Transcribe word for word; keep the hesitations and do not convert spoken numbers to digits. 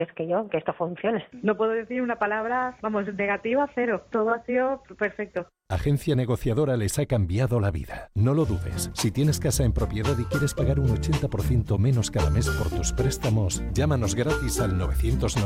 es que yo, que esto funcione. No puedo decir una palabra, vamos, negativa, cero. Todo ha sido perfecto. Agencia Negociadora les ha cambiado la vida. No lo dudes. Si tienes casa en propiedad y quieres pagar un ochenta por ciento menos cada mes por tus préstamos, llámanos gratis al novecientos